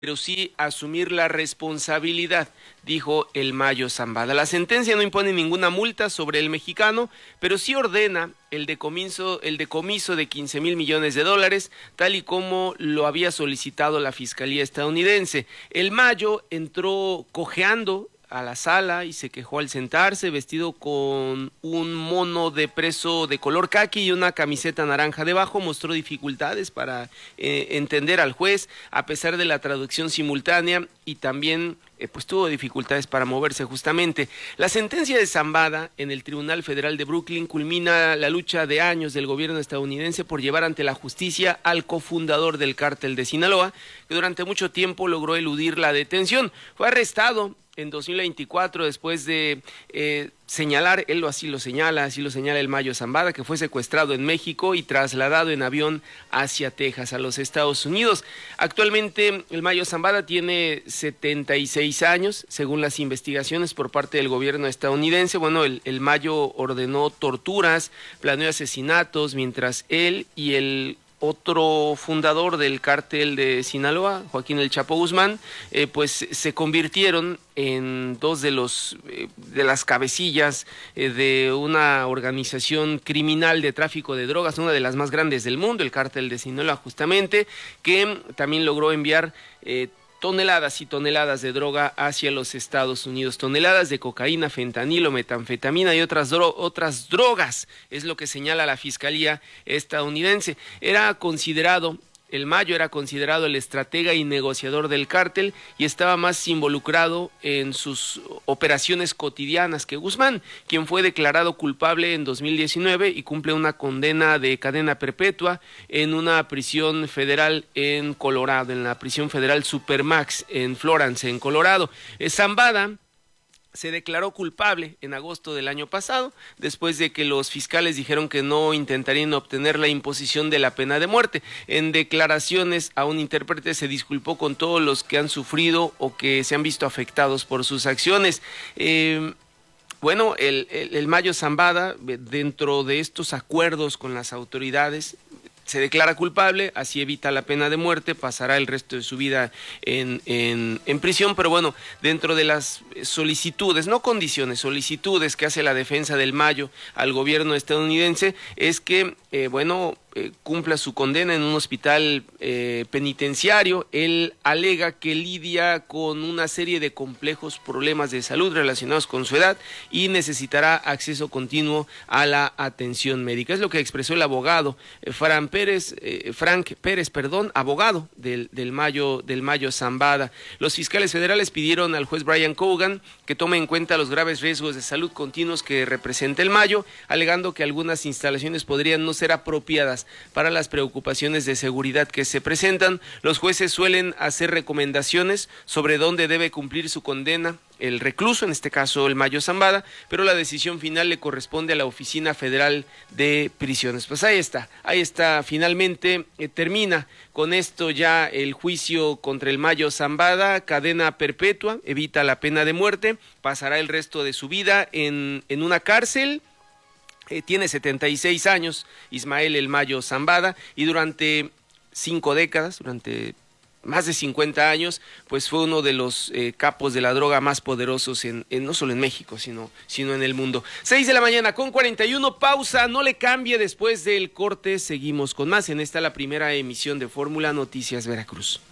pero sí asumir la responsabilidad, dijo el Mayo Zambada. La sentencia no impone ninguna multa sobre el mexicano, pero sí ordena el decomiso de 15,000 millones de dólares, tal y como lo había solicitado la Fiscalía estadounidense. El Mayo entró cojeando a la sala y se quejó al sentarse, vestido con un mono de preso de color caqui y una camiseta naranja debajo. Mostró dificultades para entender al juez, a pesar de la traducción simultánea, y también pues tuvo dificultades para moverse justamente. La sentencia de Zambada en el Tribunal Federal de Brooklyn culmina la lucha de años del gobierno estadounidense por llevar ante la justicia al cofundador del cártel de Sinaloa, que durante mucho tiempo logró eludir la detención. Fue arrestado en 2024 después de señalar, así lo señala el Mayo Zambada, que fue secuestrado en México y trasladado en avión hacia Texas, a los Estados Unidos. Actualmente el Mayo Zambada tiene 76 años, según las investigaciones por parte del gobierno estadounidense. Bueno, el Mayo ordenó torturas, planeó asesinatos, mientras él y el otro fundador del cártel de Sinaloa, Joaquín El Chapo Guzmán, pues se convirtieron en dos de las cabecillas de una organización criminal de tráfico de drogas, una de las más grandes del mundo, el cártel de Sinaloa justamente, que también logró enviar toneladas y toneladas de droga hacia los Estados Unidos, toneladas de cocaína, fentanilo, metanfetamina y otras drogas, es lo que señala la Fiscalía estadounidense. El Mayo era considerado el estratega y negociador del cártel y estaba más involucrado en sus operaciones cotidianas que Guzmán, quien fue declarado culpable en 2019 y cumple una condena de cadena perpetua en una prisión federal en Colorado, en la prisión federal Supermax en Florence, en Colorado. Zambada se declaró culpable en agosto del año pasado, después de que los fiscales dijeron que no intentarían obtener la imposición de la pena de muerte. En declaraciones a un intérprete se disculpó con todos los que han sufrido o que se han visto afectados por sus acciones. Bueno, el Mayo Zambada, dentro de estos acuerdos con las autoridades, se declara culpable, así evita la pena de muerte, pasará el resto de su vida en prisión, pero bueno, dentro de las solicitudes, no condiciones, solicitudes que hace la defensa del Mayo al gobierno estadounidense, es que, cumpla su condena en un hospital penitenciario. Él alega que lidia con una serie de complejos problemas de salud relacionados con su edad y necesitará acceso continuo a la atención médica. Es lo que expresó el abogado Frank Pérez, abogado del Mayo Zambada. Los fiscales federales pidieron al juez Brian Cogan que tome en cuenta los graves riesgos de salud continuos que representa el Mayo, alegando que algunas instalaciones podrían no ser apropiadas para las preocupaciones de seguridad que se presentan. Los jueces suelen hacer recomendaciones sobre dónde debe cumplir su condena el recluso, en este caso el Mayo Zambada, pero la decisión final le corresponde a la Oficina Federal de Prisiones. Pues ahí está, finalmente termina con esto ya el juicio contra el Mayo Zambada, cadena perpetua, evita la pena de muerte, pasará el resto de su vida en una cárcel. Tiene 76 años, Ismael El Mayo Zambada, y durante 5 décadas, durante más de 50 años, pues fue uno de los capos de la droga más poderosos no solo en México, sino en el mundo. 6:41 pausa, no le cambie, después del corte seguimos con más en esta la primera emisión de Fórmula Noticias Veracruz.